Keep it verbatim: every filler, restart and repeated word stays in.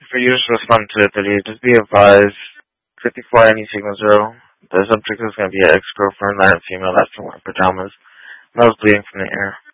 For you to respond to it, Lydia, just be advised, fifty-four any signal zero. The subject is going to be an ex-girlfriend, not a female, that's in wearing pajamas. Nose bleeding from the ear.